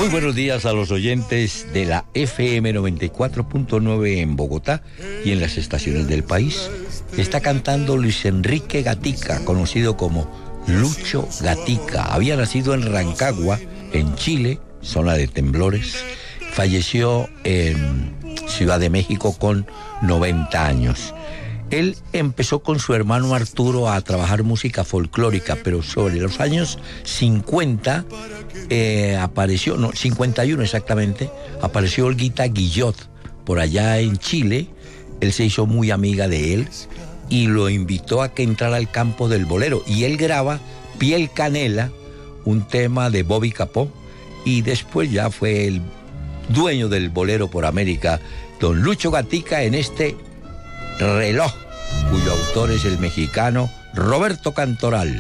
Muy buenos días a los oyentes de la FM 94.9 en Bogotá y en las estaciones del país. Está cantando Luis Enrique Gatica, conocido como Lucho Gatica. Había nacido en Rancagua, en Chile, zona de temblores. Falleció en Ciudad de México con 90 años. Él empezó con su hermano Arturo a trabajar música folclórica, pero sobre los años 50 apareció, no, 51 exactamente, apareció Olguita Guillot por allá en Chile. Él se hizo muy amiga de él y lo invitó a que entrara al campo del bolero. Y él graba Piel Canela, un tema de Bobby Capó, y después ya fue el dueño del bolero por América, don Lucho Gatica, en este Reloj, cuyo autor es el mexicano Roberto Cantoral.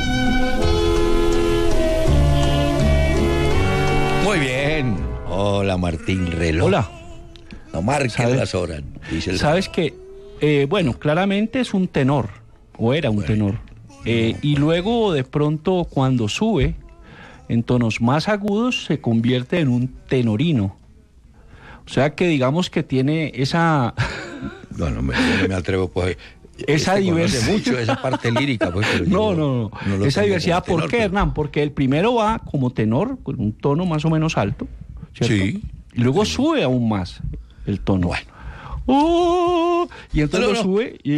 Muy bien. Hola, Martín Reloj. Hola. No marquen las horas. Sabes que, bueno, claramente es un tenor, o era un tenor. Y luego, de pronto, cuando sube en tonos más agudos, se convierte en un tenorino. O sea que digamos que tiene esa... Bueno, no me atrevo, pues... Esa diversidad. Mucho esa parte lírica, pues, pero no. Esa diversidad, ¿por qué, Hernán? Porque el primero va como tenor, con un tono más o menos alto, ¿cierto? Sí. Y luego sube aún más el tono. Bueno. Y entonces sube y...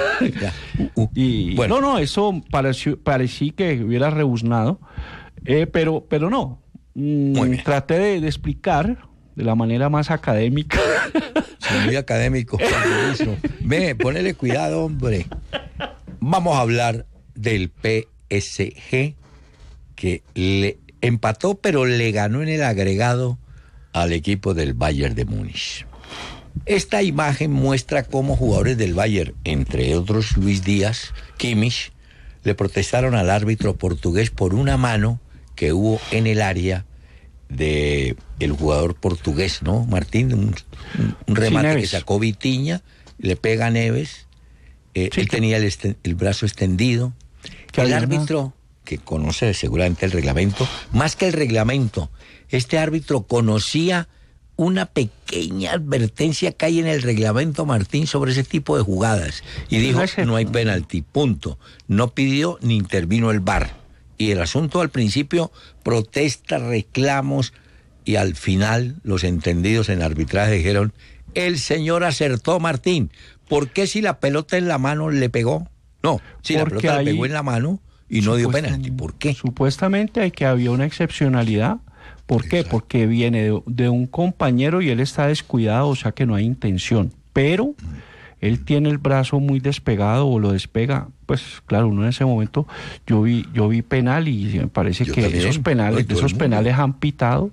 Bueno. Eso parecía que hubiera rebuznado, pero no. Traté de explicar de la manera más académica. Soy muy académico. Ve, ponele cuidado, hombre. Vamos a hablar del PSG, que le empató, pero le ganó en el agregado al equipo del Bayern de Múnich. Esta imagen muestra cómo jugadores del Bayern, entre otros Luis Díaz, Kimmich, le protestaron al árbitro portugués por una mano que hubo en el área de el jugador portugués, ¿no, Martín? Un remate que sacó Vitinha, le pega a Neves, él tenía el brazo extendido. El árbitro, que conoce seguramente el reglamento, más que el reglamento, este árbitro conocía una pequeña advertencia que hay en el reglamento, Martín, sobre ese tipo de jugadas, y dijo, no hay penalti, punto. No pidió ni intervino el VAR. Y el asunto al principio, protestas, reclamos, y al final los entendidos en arbitraje dijeron, el señor acertó, Martín. ¿Por qué si la pelota en la mano le pegó? No, si la pelota le pegó en la mano y no dio penalti. ¿Por qué? Supuestamente hay que había una excepcionalidad. ¿Por qué? Porque viene de un compañero y él está descuidado, o sea que no hay intención. Pero él tiene el brazo muy despegado o lo despega. Pues claro, uno en ese momento yo vi penal y me parece que también, esos penales han pitado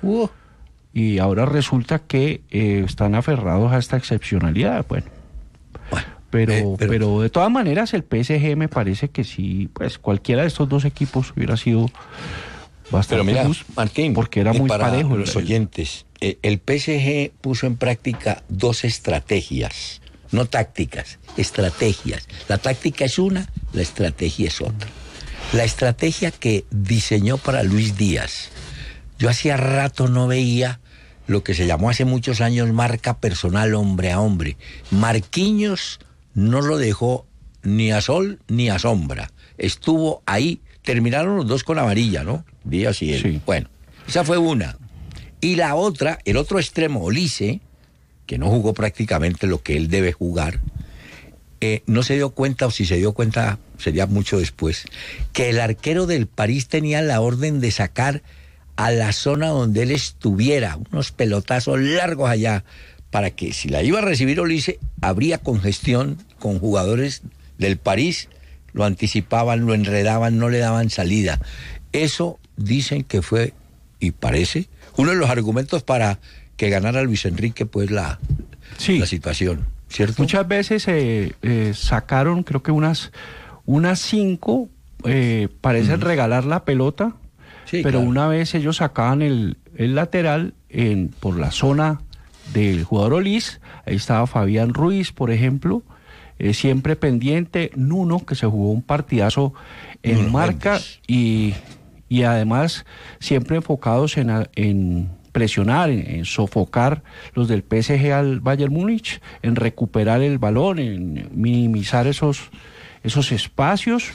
y ahora resulta que están aferrados a esta excepcionalidad. Bueno, pero de todas maneras el PSG me parece que sí, pues cualquiera de estos dos equipos hubiera sido bastante justo, Martín, porque era muy para parejo. Los oyentes, el PSG puso en práctica dos estrategias. No tácticas, estrategias. La táctica es una, la estrategia es otra. La estrategia que diseñó para Luis Díaz. Yo hacía rato no veía lo que se llamó hace muchos años marca personal hombre a hombre. Marquinhos no lo dejó ni a sol ni a sombra. Estuvo ahí, terminaron los dos con amarilla, ¿no? Díaz y él. Sí. Bueno, esa fue una. Y la otra, el otro extremo, Olise, que no jugó prácticamente lo que él debe jugar, no se dio cuenta, o si se dio cuenta sería mucho después, que el arquero del París tenía la orden de sacar a la zona donde él estuviera, unos pelotazos largos allá, para que si la iba a recibir Olise, habría congestión con jugadores del París, lo anticipaban, lo enredaban, no le daban salida. Eso dicen que fue, y parece, uno de los argumentos para que ganara Luis Enrique, pues, la situación, ¿cierto? Muchas veces sacaron, creo que unas 5, parecen regalar la pelota, pero claro, una vez ellos sacaban el lateral por la zona del jugador Olise, ahí estaba Fabián Ruiz, por ejemplo, siempre pendiente, Nuno, que se jugó un partidazo en Nuno marca, y y además siempre enfocados en presionar, en sofocar los del PSG al Bayern Múnich, en recuperar el balón, en minimizar esos espacios,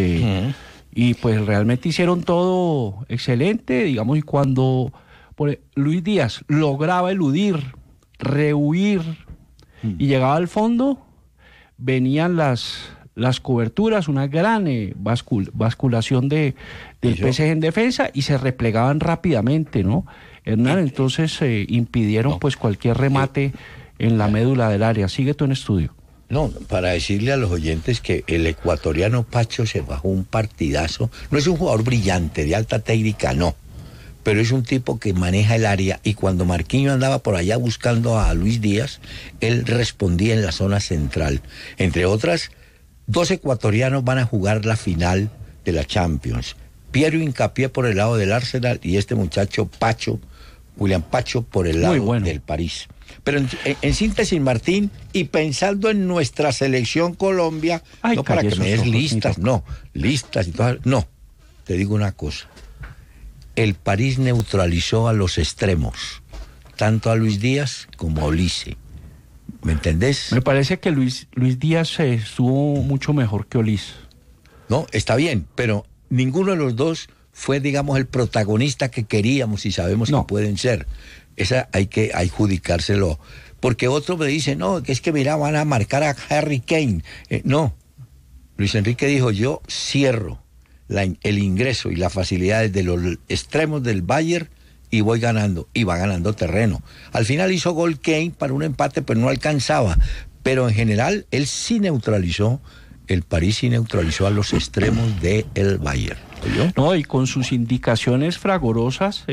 y pues realmente hicieron todo excelente, digamos, y cuando Luis Díaz lograba eludir, rehuir y llegaba al fondo, venían las coberturas, una gran basculación del PSG en defensa y se replegaban rápidamente, ¿no, Hernán? Entonces impidieron pues cualquier remate en la médula del área. Sigue tú en estudio. No, para decirle a los oyentes que el ecuatoriano Pacho se bajó un partidazo. No es un jugador brillante, de alta técnica, no. Pero es un tipo que maneja el área y cuando Marquinhos andaba por allá buscando a Luis Díaz, él respondía en la zona central. Entre otras, 2 ecuatorianos van a jugar la final de la Champions. Piero Hincapié por el lado del Arsenal y este muchacho Pacho, William Pacho, por el lado del París. Pero en síntesis, Martín, y pensando en nuestra selección Colombia, no para que me des listas, no, listas y todas, no, te digo una cosa, el París neutralizó a los extremos, tanto a Luis Díaz como a Olise, ¿me entendés? Me parece que Luis Díaz estuvo mucho mejor que Olise. No, está bien, pero ninguno de los dos fue, digamos, el protagonista que queríamos y sabemos que pueden ser. Esa hay que adjudicárselo, porque otro me dice, no, que es que mira, van a marcar a Harry Kane. No, Luis Enrique dijo, yo cierro el ingreso y las facilidades de los extremos del Bayern y voy ganando, y va ganando terreno. Al final hizo gol Kane para un empate, pero no alcanzaba, pero en general él sí neutralizó, el París sí neutralizó a los extremos del Bayern. ¿Oyó? No, y con sus indicaciones fragorosas,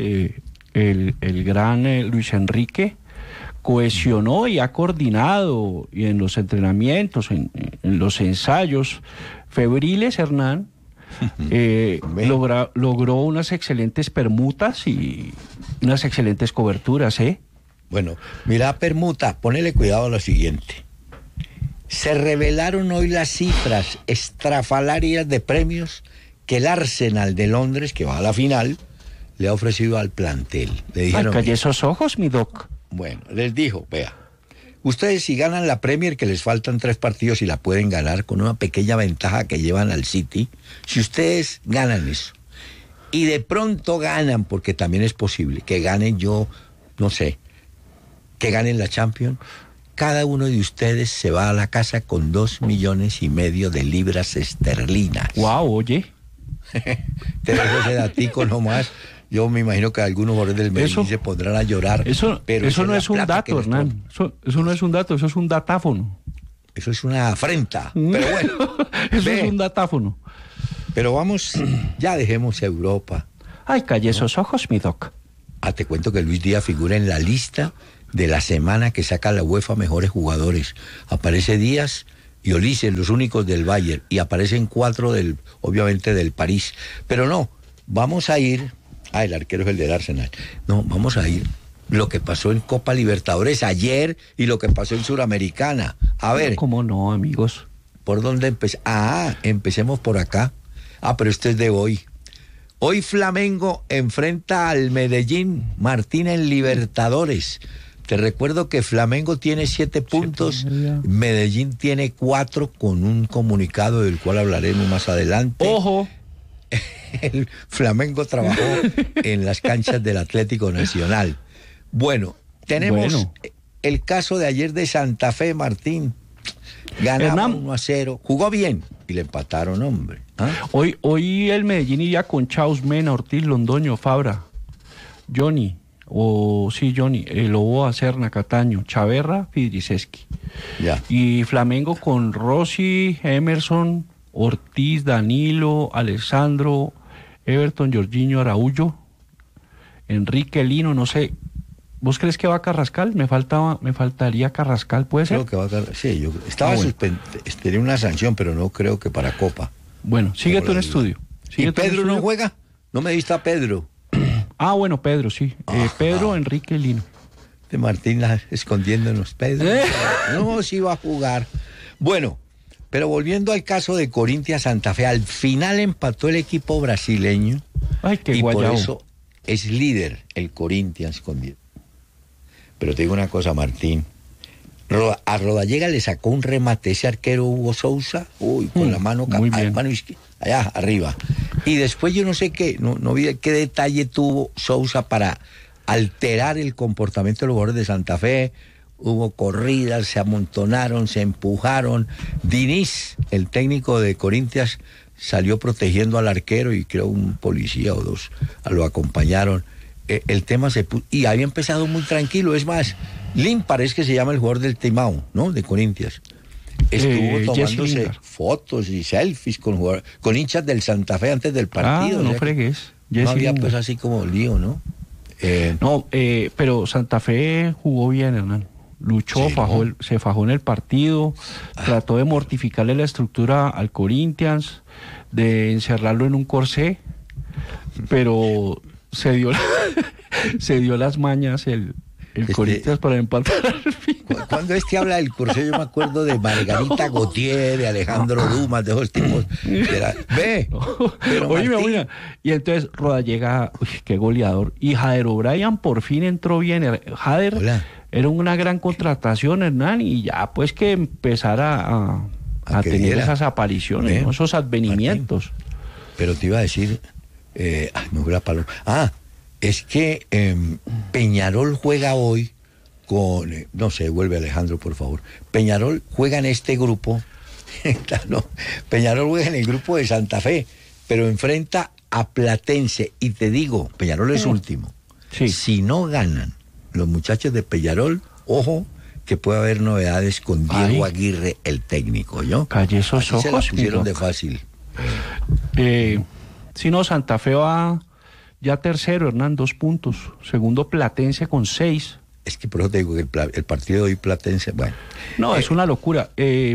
el gran Luis Enrique cohesionó y ha coordinado y en los entrenamientos, en los ensayos febriles, Hernán, logró unas excelentes permutas y unas excelentes coberturas, Bueno, mira, permuta, ponele cuidado a lo siguiente. Se revelaron hoy las cifras estrafalarias de premios que el Arsenal de Londres, que va a la final, le ha ofrecido al plantel. Le dijeron, calle esos ojos, mi doc. Bueno, les dijo, vea, ustedes si ganan la Premier, que les faltan 3 partidos y la pueden ganar con una pequeña ventaja que llevan al City, si ustedes ganan eso, y de pronto ganan, porque también es posible, que ganen que ganen la Champions, cada uno de ustedes se va a la casa con 2,5 millones de libras esterlinas. Wow, oye. Te dejo ese datico nomás. Yo me imagino que algunos jugadores del Medellín se pondrán a llorar. Pero eso no es un dato, Hernán. Eso no es un dato, eso es un datáfono. Eso es una afrenta. Pero bueno. Eso es un datáfono. Pero vamos, ya dejemos Europa. Ay, calle esos ojos, mi doc. Te cuento que Luis Díaz figura en la lista de la semana que saca la UEFA Mejores Jugadores. Aparece Díaz y Olise, los únicos del Bayern, y aparecen 4 obviamente del París. Pero no, vamos a ir... el arquero es el del Arsenal. No, vamos a ir lo que pasó en Copa Libertadores ayer y lo que pasó en Suramericana. A ver. ¿Cómo no, amigos? ¿Por dónde empezamos? Empecemos por acá. Pero este es de hoy. Hoy Flamengo enfrenta al Medellín, Martín, en Libertadores. Te recuerdo que Flamengo tiene 7 puntos, Medellín tiene 4, con un comunicado del cual hablaremos más adelante. ¡Ojo! El Flamengo trabajó en las canchas del Atlético Nacional. Bueno, tenemos el caso de ayer de Santa Fe, Martín. Ganaba 1-0, jugó bien y le empataron, hombre. Hoy el Medellín iría con Chaus, Mena, Ortiz, Londoño, Fabra, Johnny, Loboa, Serna, Cataño, Chaverra, Fidriseski. Ya. Y Flamengo con Rossi, Emerson, Ortiz, Danilo, Alessandro, Everton, Jorginho, Araújo, Enrique Lino, no sé. ¿Vos crees que va Carrascal? Me faltaría Carrascal, ¿puede ser? Creo que va Carrascal. Sí, yo estaba tenía una sanción, pero no creo que para Copa. Bueno, sigue tú en estudio. ¿Y Pedro no juega? No me diste a Pedro. Bueno, Pedro, sí. Pedro, Enrique Lino. De Martín escondiéndonos, Pedro. No, sí va a jugar. Bueno, pero volviendo al caso de Corinthians Santa Fe, al final empató el equipo brasileño Ay, qué y guayabo. por eso es líder el Corinthians con 10. Pero te digo una cosa, Martín. A Rodallega le sacó un remate ese arquero Hugo Sousa, con la mano, muy bien. mano izquierda, allá arriba. Y después yo no sé qué, no vi qué detalle tuvo Sousa para alterar el comportamiento de los jugadores de Santa Fe. Hubo corridas, se amontonaron, se empujaron. Diniz, el técnico de Corinthians, salió protegiendo al arquero y creo un policía o dos lo acompañaron. El tema se puso, y había empezado muy tranquilo. Es más, Lin parece que se llama el jugador del Timao, ¿no? De Corinthians. Estuvo tomándose fotos y selfies con hinchas del Santa Fe antes del partido. No fregues. No había pues así como lío, ¿no? Pero Santa Fe jugó bien, Hernán. Luchó, sí, se fajó en el partido, trató de mortificarle la estructura al Corinthians, de encerrarlo en un corsé, pero se dio las mañas el Corinthians para empatar al final. Cuando habla del corsé, yo me acuerdo de Margarita Gautier, de Alejandro Dumas, de esos tipos. Oye, y entonces Rodallega, qué goleador. Y Jader O'Brien por fin entró bien. Jader era una gran contratación, Hernán, y ya pues que empezara a tener esas apariciones, ¿no? Esos advenimientos. Martín, pero te iba a decir, me voy a paloma. Es que Peñarol juega hoy con, no sé, vuelve Alejandro, por favor. Peñarol juega en este grupo, claro, Peñarol juega en el grupo de Santa Fe, pero enfrenta a Platense, y te digo, Peñarol es último. Sí. Si no ganan los muchachos de Peñarol, ojo, que puede haber novedades con Diego Aguirre, el técnico, ¿yo? Calle esos así ojos. Se la pusieron de fácil. Si no, Santa Fe va ya tercero, Hernán, 2 puntos. Segundo, Platense con 6. Es que por eso te digo que el partido de hoy Platense, bueno. No, es una locura.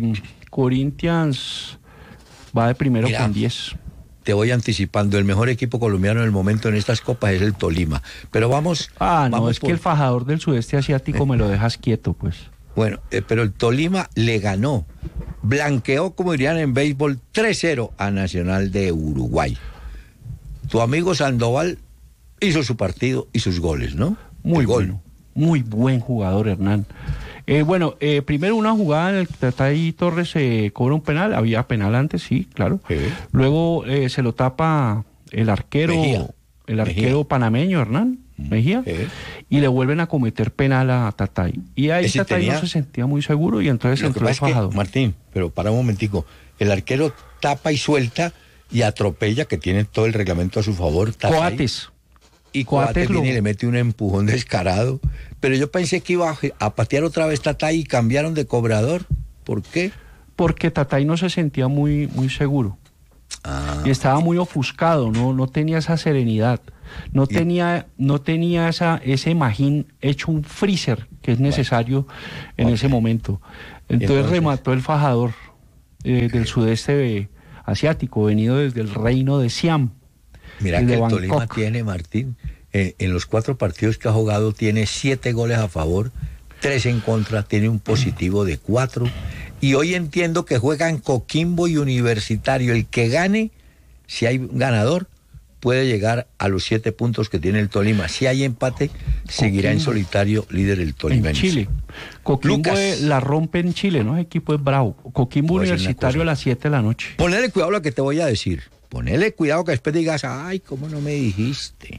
Corinthians va de primero con 10. Te voy anticipando, el mejor equipo colombiano en el momento en estas copas es el Tolima. Pero vamos... que el fajador del sudeste asiático me lo dejas quieto, pues. Bueno, pero el Tolima le ganó, blanqueó, como dirían en béisbol, 3-0 a Nacional de Uruguay. Tu amigo Sandoval hizo su partido y sus goles, ¿no? Muy bueno, muy buen jugador, Hernán. Primero una jugada en el que Tatay Torres cobra un penal, había penal antes, sí, claro. Sí. Luego se lo tapa el arquero, Mejía. Panameño, Hernán Mejía, y le vuelven a cometer penal a Tatay. Y ahí Tatay no se sentía muy seguro y entonces entró fajado. Martín, pero para un momentico, el arquero tapa y suelta y atropella, que tiene todo el reglamento a su favor. Coates. Y Coates viene y le mete un empujón descarado. Pero yo pensé que iba a patear otra vez Tatay y cambiaron de cobrador. ¿Por qué? Porque Tatay no se sentía muy seguro. Y estaba muy ofuscado, no tenía esa serenidad. No tenía ese magín hecho un freezer que es necesario en ese momento. Entonces remató el fajador del sudeste asiático, venido desde el reino de Siam. Mira que el Tolima tiene, Martín, en los 4 partidos que ha jugado, tiene 7 goles a favor, 3 en contra, tiene un positivo de 4. Y hoy entiendo que juegan Coquimbo y Universitario. El que gane, si hay ganador, puede llegar a los 7 puntos que tiene el Tolima. Si hay empate, seguirá en solitario líder el Tolima. En Chile. Coquimbo la rompe en Chile, ¿no? El equipo es bravo. Coquimbo Universitario a las 7 de la noche. Ponele cuidado a lo que te voy a decir. Ponele cuidado que después digas, ay, ¿cómo no me dijiste?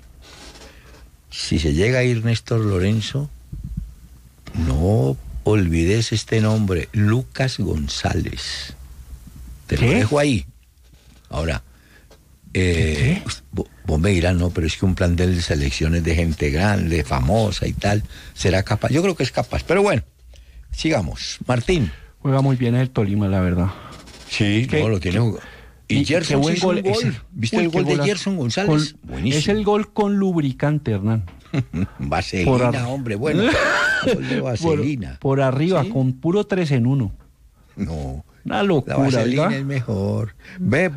Si se llega a ir Néstor Lorenzo, no olvides este nombre, Lucas González. Te lo dejo ahí. Ahora, vos me dirás, no, pero es que un plantel de selecciones de gente grande, famosa y tal, será capaz. Yo creo que es capaz, pero bueno, sigamos. Martín. Juega muy bien el Tolima, la verdad. Sí, no, lo tiene jugado. Y Gerson buen gol. ¿Viste el gol de Gerson González? Buenísimo. Es el gol con lubricante, Hernán. Vaselina, hombre, bueno. Gol de vaselina. Por arriba, ¿sí? Con puro 3 en 1. No. Una locura. La vaselina es mejor. Ve,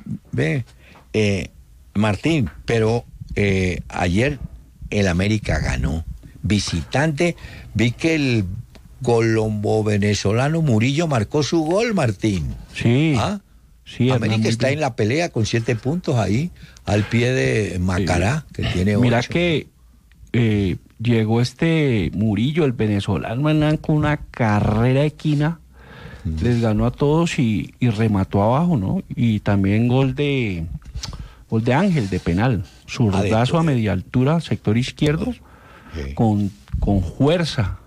Martín, pero ayer el América ganó. Visitante, vi que el colombo venezolano Murillo marcó su gol, Martín. Sí. Sí, América está en la pelea con 7 puntos ahí, al pie de Macará, que tiene 8. Mira que llegó este Murillo, el venezolano, Hernán, con una carrera equina, les ganó a todos y remató abajo, ¿no? Y también gol de Ángel, de penal, zurdazo a media altura, sector izquierdo, con fuerza.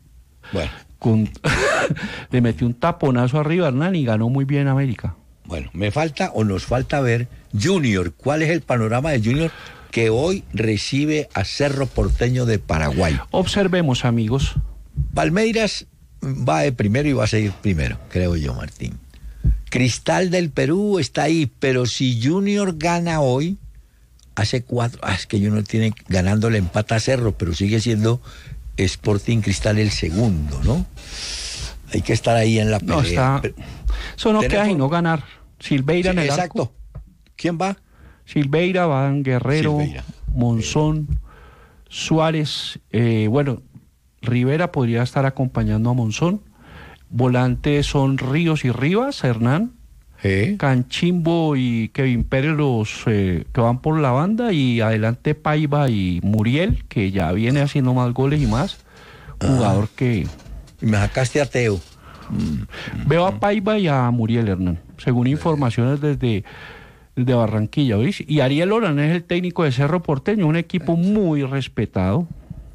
Bueno. Le metió un taponazo arriba, Hernán, y ganó muy bien América. Bueno, nos falta ver Junior. ¿Cuál es el panorama de Junior que hoy recibe a Cerro Porteño de Paraguay? Observemos, amigos. Palmeiras va de primero y va a seguir primero, creo yo, Martín. Cristal del Perú está ahí, pero si Junior gana hoy, hace 4... es que Junior tiene ganándole empata a Cerro, pero sigue siendo Sporting Cristal el segundo, ¿no? Hay que estar ahí en la pelea. No, está... Eso no queda sino ganar. Silveira en el arco. Exacto. ¿Quién va? Silveira, Van Guerrero, Monzón, Suárez. Bueno, Rivera podría estar acompañando a Monzón. Volantes son Ríos y Rivas, Hernán. Canchimbo y Kevin Pérez, los que van por la banda. Y adelante Paiva y Muriel, que ya viene haciendo más goles y más. Jugador que... Y me sacaste a Teo. Veo a Paiva y a Muriel, Hernán, según informaciones desde Barranquilla, ¿oís? Y Ariel Orán es el técnico de Cerro Porteño, un equipo muy respetado,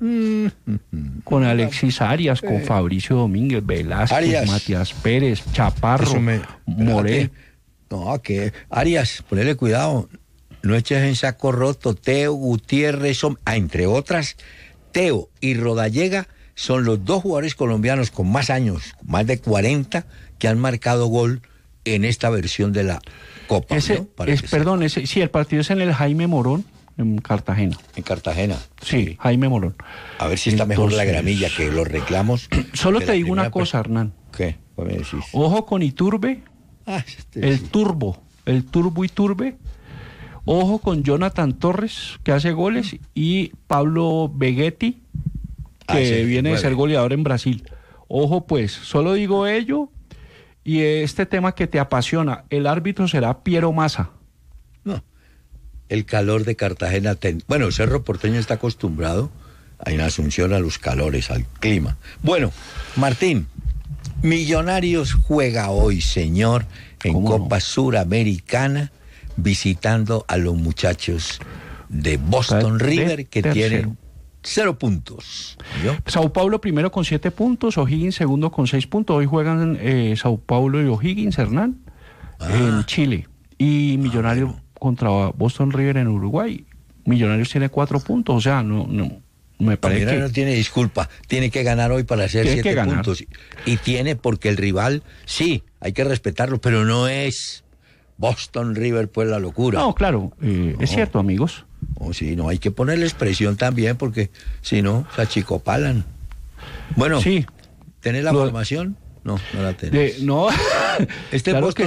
con Alexis Arias, con Fabricio Domínguez, Velázquez, Arias. Matías Pérez, Chaparro, Morel. No, que Arias, ponele cuidado, no eches en saco roto. Teo, Gutiérrez, entre otras, Teo y Rodallega son los 2 jugadores colombianos con más años, más de 40, que han marcado gol en esta versión de la Copa. Sí, el partido es en el Jaime Morón, en Cartagena. En Cartagena. Sí, Jaime Morón. A ver si está mejor la gramilla que los reclamos. Solo te digo una cosa, Hernán. ¿Qué? ¿Qué me decís? Ojo con Iturbe, el Turbo Iturbe. Ojo con Jonathan Torres, que hace goles, y Pablo Vegetti, que viene de ser goleador en Brasil. Ojo pues, solo digo ello, y este tema que te apasiona, el árbitro será Piero Massa. No, el calor de Cartagena, bueno, Cerro Porteño está acostumbrado en Asunción a los calores, al clima. Bueno, Martín, Millonarios juega hoy, señor, en Copa Suramericana, visitando a los muchachos de Boston River, que tienen 0 puntos. ¿Yo? Sao Paulo primero con 7 puntos, O'Higgins segundo con 6 puntos. Hoy juegan Sao Paulo y O'Higgins, Hernán, en Chile. Y Millonarios contra Boston River en Uruguay. Millonarios tiene 4 puntos, o sea, no me parece que... no tiene disculpa, tiene que ganar hoy para hacer 7 puntos. Y tiene, porque el rival, sí, hay que respetarlo, pero no es Boston River, pues la locura. No, claro, es cierto, amigos. Sí, no, hay que ponerle expresión también, porque si no, se achicopalan. Bueno, sí. ¿tenés la formación? No, no la tenés. No, Este claro que